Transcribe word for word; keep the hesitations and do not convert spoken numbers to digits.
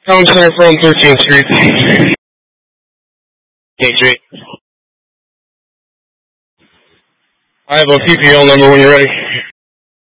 Town Center from thirteenth Street. thirteenth Street. I have a P P L number when you're ready.